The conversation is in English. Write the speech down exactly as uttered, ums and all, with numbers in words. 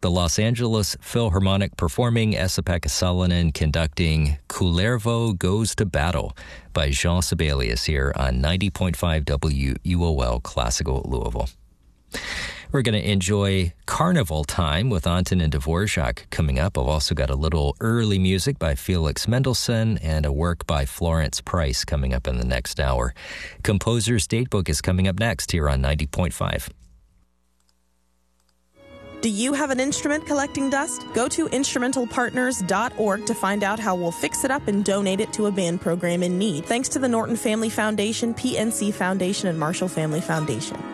The Los Angeles Philharmonic performing Esa-Pekka Salonen conducting Kullervo Goes to Battle by Jean Sibelius here on ninety point five W U O L Classical Louisville. We're going to enjoy Carnival Time with Anton and Dvorak coming up. I've also got a little early music by Felix Mendelssohn and a work by Florence Price coming up in the next hour. Composer's Datebook is coming up next here on ninety point five. Do you have an instrument collecting dust? Go to instrumental partners dot org to find out how we'll fix it up and donate it to a band program in need. Thanks to the Norton Family Foundation, P N C Foundation, and Marshall Family Foundation.